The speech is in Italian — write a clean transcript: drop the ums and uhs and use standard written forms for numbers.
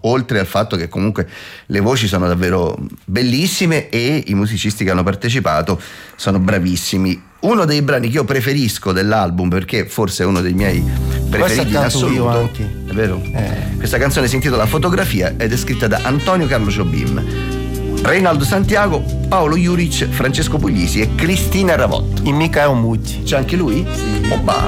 oltre al fatto che comunque le voci sono davvero bellissime e i musicisti che hanno partecipato sono bravissimi. Uno dei brani che io preferisco dell'album, perché forse è uno dei miei preferiti in assoluto, è vero? Questa canzone si intitola Fotografia ed è scritta da Antonio Carlo Jobim, Reinaldo Santiago, Paolo Juric, Francesco Puglisi e Cristina Ravotto. E Michael Muti. C'è anche lui? Sì. Opa.